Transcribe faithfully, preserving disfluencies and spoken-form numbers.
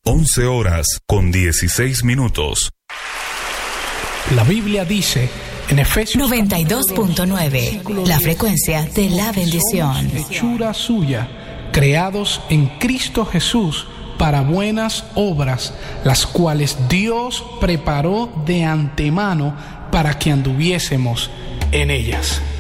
once horas con dieciséis minutos. La Biblia dice en Efesios noventa y dos punto nueve, la frecuencia de la bendición. Hechura suya, creados en Cristo Jesús para buenas obras, las cuales Dios preparó de antemano para que anduviésemos en ellas.